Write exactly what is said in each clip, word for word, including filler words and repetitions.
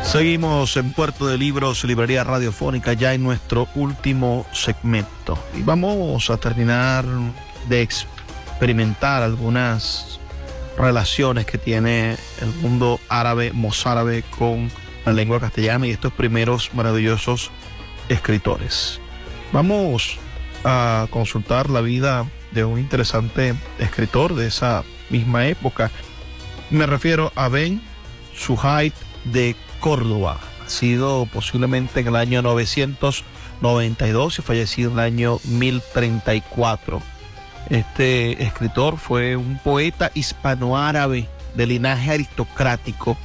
Seguimos en Puerto de Libros, librería radiofónica, ya en nuestro último segmento. Y vamos a terminar de experimentar algunas relaciones que tiene el mundo árabe, mozárabe, con la lengua castellana y estos primeros maravillosos escritores. Vamos a consultar la vida de un interesante escritor de esa misma época. Me refiero a Ben Suhaib de Córdoba, nacido posiblemente en el año novecientos noventa y dos y fallecido en el año mil treinta y cuatro. Este escritor fue un poeta hispanoárabe de linaje aristocrático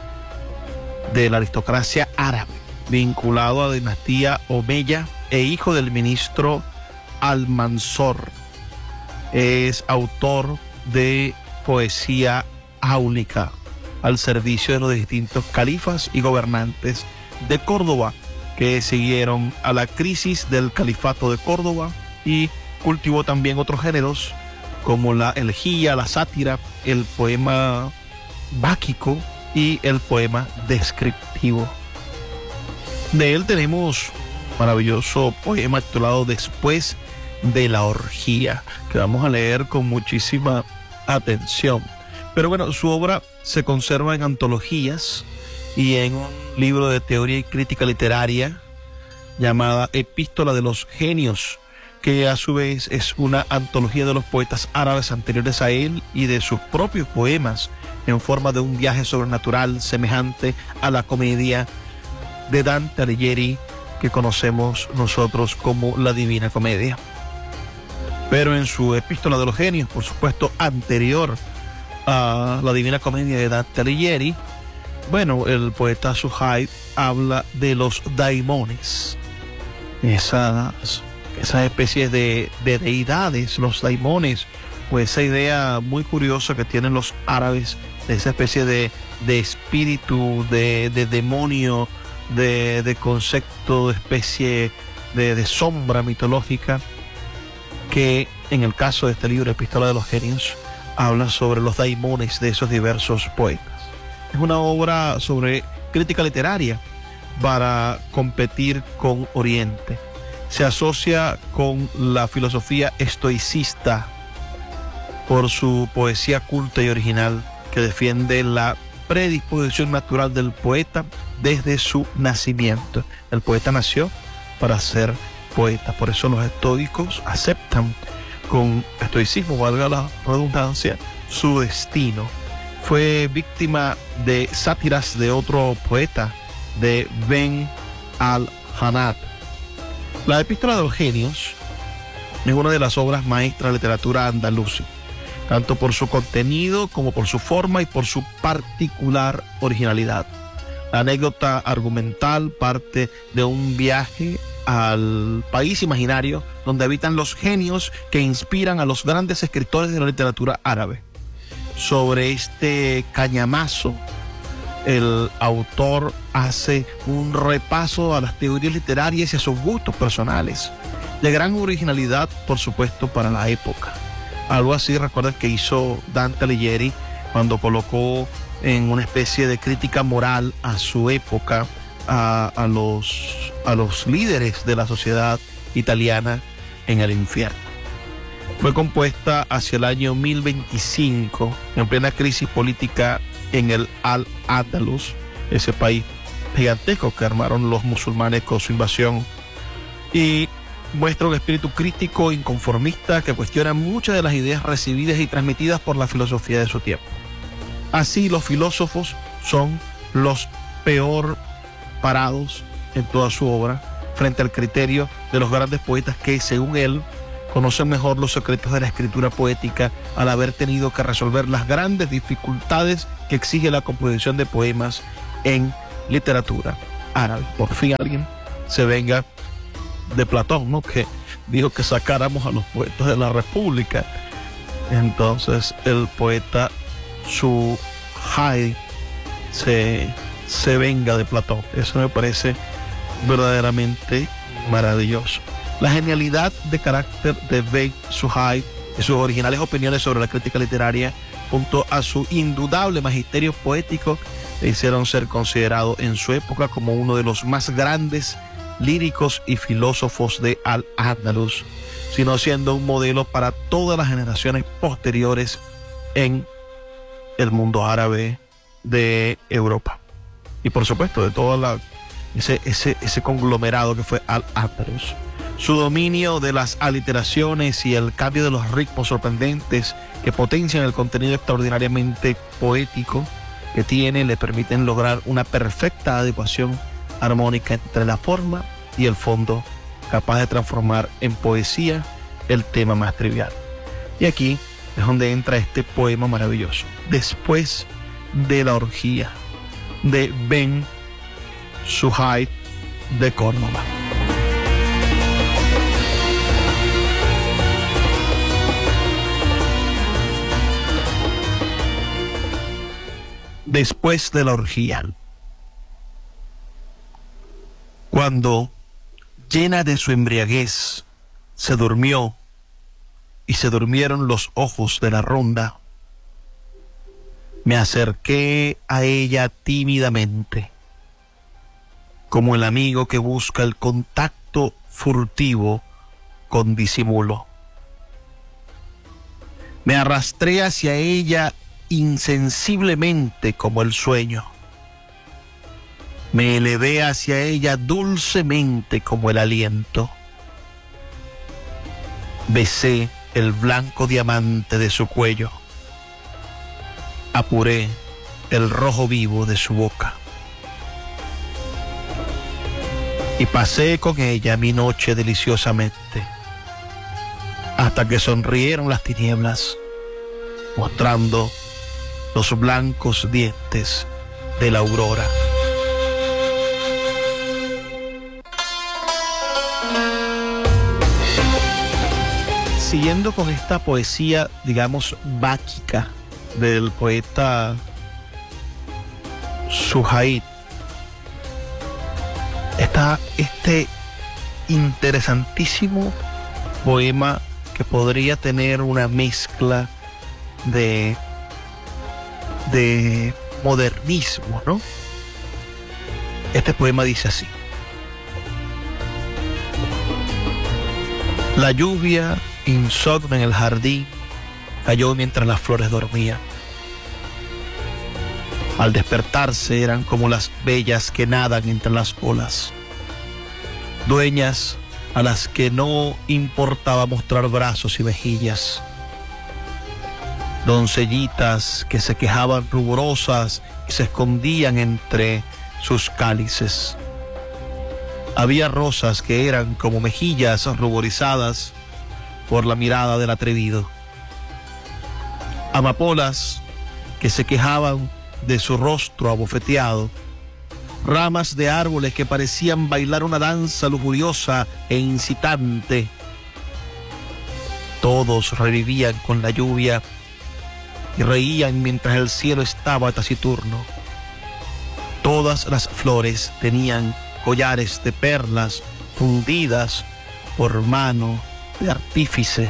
de la aristocracia árabe, vinculado a la dinastía Omeya e hijo del ministro Almanzor. Es autor de poesía áulica al servicio de los distintos califas y gobernantes de Córdoba que siguieron a la crisis del califato de Córdoba, y cultivó también otros géneros como la elegía, la sátira, el poema báquico y el poema descriptivo. De él tenemos un maravilloso poema titulado Después de la orgía, que vamos a leer con muchísima atención. Pero bueno, su obra se conserva en antologías y en un libro de teoría y crítica literaria llamada Epístola de los Genios, que a su vez es una antología de los poetas árabes anteriores a él y de sus propios poemas en forma de un viaje sobrenatural semejante a la comedia de Dante Alighieri que conocemos nosotros como la Divina Comedia. Pero en su Epístola de los Genios, por supuesto anterior a la Divina Comedia de Dante Alighieri, bueno, el poeta Suhaib habla de los daimones, esas, esas especies de, de deidades, los daimones, pues esa idea muy curiosa que tienen los árabes de esa especie de, de espíritu, de, de demonio, de, de concepto, de especie de, de sombra mitológica, que en el caso de este libro, Epístola de los Genios, habla sobre los daimones de esos diversos poetas. Es una obra sobre crítica literaria para competir con Oriente. Se asocia con la filosofía estoicista por su poesía culta y original, que defiende la predisposición natural del poeta desde su nacimiento. El poeta nació para ser poeta, por eso los estoicos aceptan con estoicismo, valga la redundancia, su destino. Fue víctima de sátiras de otro poeta, de Ben al-Hanad. La Epístola de los Genios es una de las obras maestras de la literatura andaluza, tanto por su contenido como por su forma y por su particular originalidad. La anécdota argumental parte de un viaje al país imaginario donde habitan los genios que inspiran a los grandes escritores de la literatura árabe. Sobre este cañamazo, el autor hace un repaso a las teorías literarias y a sus gustos personales, de gran originalidad, por supuesto, para la época. Algo así, recuerden que hizo Dante Alighieri cuando colocó en una especie de crítica moral a su época a, a, los, a los líderes de la sociedad italiana en el infierno. Fue compuesta hacia el año mil veinticinco, en plena crisis política en el Al-Ándalus, ese país gigantesco que armaron los musulmanes con su invasión, y muestra un espíritu crítico e inconformista que cuestiona muchas de las ideas recibidas y transmitidas por la filosofía de su tiempo. Así, los filósofos son los peor parados en toda su obra frente al criterio de los grandes poetas que, según él, conocen mejor los secretos de la escritura poética al haber tenido que resolver las grandes dificultades que exige la composición de poemas en literatura árabe. Por fin alguien se venga de Platón, ¿no?, que dijo que sacáramos a los poetas de la República. Entonces el poeta Suhaib se, se venga de Platón. Eso me parece verdaderamente maravilloso. La genialidad de carácter de Ben Suhaib y sus originales opiniones sobre la crítica literaria, junto a su indudable magisterio poético, le hicieron ser considerado en su época como uno de los más grandes líricos y filósofos de Al-Ándalus, sino siendo un modelo para todas las generaciones posteriores en el mundo árabe de Europa. Y por supuesto, de todo la, ese, ese, ese conglomerado que fue Al-Ándalus. Su dominio de las aliteraciones y el cambio de los ritmos sorprendentes que potencian el contenido extraordinariamente poético que tiene, le permiten lograr una perfecta adecuación armónica entre la forma y el fondo, capaz de transformar en poesía el tema más trivial. Y aquí es donde entra este poema maravilloso. Después de la orgía, de Ben Suhaib de Córdoba. Después de la orgía, cuando, llena de su embriaguez, se durmió y se durmieron los ojos de la ronda, me acerqué a ella tímidamente, como el amigo que busca el contacto furtivo con disimulo. Me arrastré hacia ella insensiblemente como el sueño. Me elevé hacia ella dulcemente como el aliento. Besé el blanco diamante de su cuello. Apuré el rojo vivo de su boca. Y pasé con ella mi noche deliciosamente, hasta que sonrieron las tinieblas, mostrando los blancos dientes de la aurora. Siguiendo con esta poesía, digamos, báquica del poeta Suhaib, está este interesantísimo poema que podría tener una mezcla de, de modernismo, ¿no? Este poema dice así: la lluvia insomne en el jardín cayó mientras las flores dormían. Al despertarse eran como las bellas que nadan entre las olas, dueñas a las que no importaba mostrar brazos y mejillas, doncellitas que se quejaban ruborosas y se escondían entre sus cálices. Había rosas que eran como mejillas ruborizadas por la mirada del atrevido, amapolas que se quejaban de su rostro abofeteado, ramas de árboles que parecían bailar una danza lujuriosa e incitante. Todos revivían con la lluvia y reían mientras el cielo estaba taciturno. Todas las flores tenían collares de perlas fundidas por mano de artífice.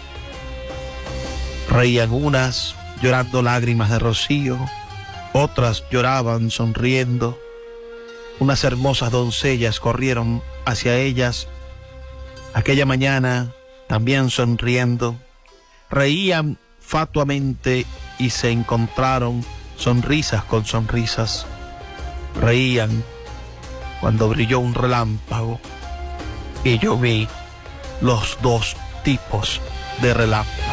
Reían unas llorando lágrimas de rocío, otras lloraban sonriendo. Unas hermosas doncellas corrieron hacia ellas aquella mañana, también sonriendo. Reían fatuamente y se encontraron sonrisas con sonrisas. Reían cuando brilló un relámpago y yo vi los dos tipos de relámpago.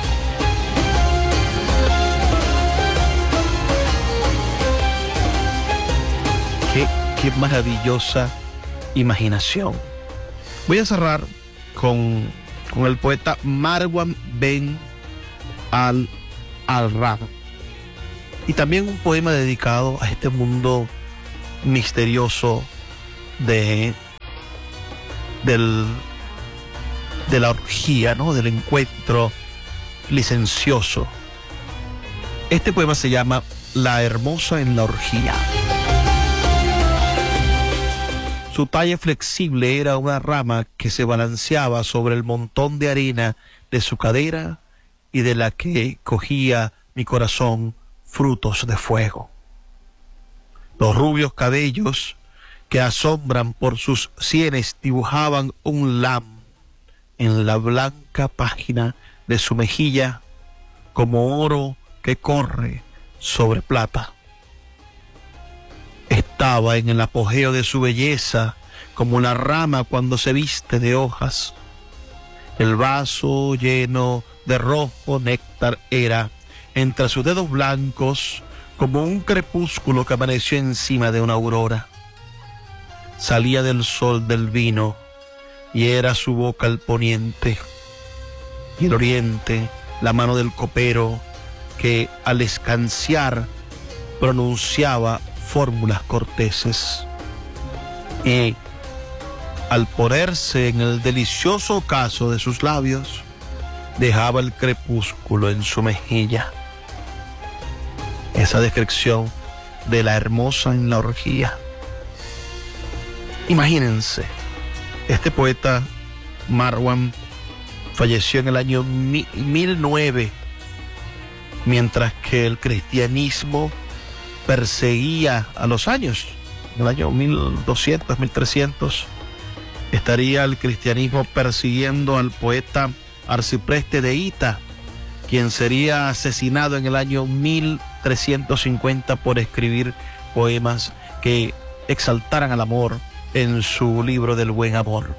Qué, qué maravillosa imaginación. Voy a cerrar con, con el poeta Marwan Ben Al-Arrab, y también un poema dedicado a este mundo misterioso de del de la orgía, ¿no? Del encuentro licencioso. Este poema se llama La hermosa en la orgía. Su talle flexible era una rama que se balanceaba sobre el montón de arena de su cadera y de la que cogía mi corazón frutos de fuego. Los rubios cabellos que asombran por sus sienes dibujaban un lam en la blanca página de su mejilla como oro que corre sobre plata. Estaba en el apogeo de su belleza como la rama cuando se viste de hojas. El vaso lleno de rojo néctar era, entre sus dedos blancos, como un crepúsculo que amaneció encima de una aurora. Salía del sol del vino y era su boca el poniente y el oriente, la mano del copero que al escanciar pronunciaba fórmulas corteses. Y al ponerse en el delicioso ocaso de sus labios, dejaba el crepúsculo en su mejilla. Esa descripción de la hermosa en la orgía. Imagínense, este poeta Marwan falleció en el año mil nueve, mientras que el cristianismo perseguía a los años, en el año mil doscientos, mil trescientos, estaría el cristianismo persiguiendo al poeta Arcipreste de Hita, quien sería asesinado en el año mil trescientos cincuenta por escribir poemas que exaltaran al amor en su libro del buen amor.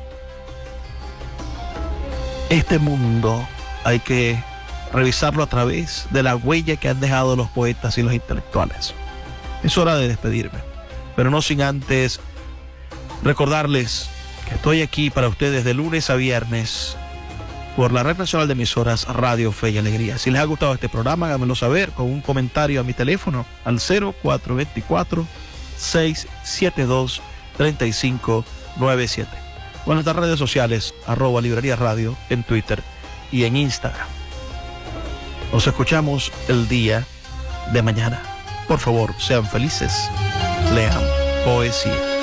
Este mundo hay que revisarlo a través de la huella que han dejado los poetas y los intelectuales. Es hora de despedirme, pero no sin antes recordarles que estoy aquí para ustedes de lunes a viernes por la Red Nacional de Emisoras Radio Fe y Alegría. Si les ha gustado este programa, háganmelo saber con un comentario a mi teléfono al cero cuatro dos cuatro, seis siete dos, tres cinco nueve siete. O en nuestras redes sociales, arroba Librería Radio, en Twitter y en Instagram. Nos escuchamos el día de mañana. Por favor, sean felices, lean poesía.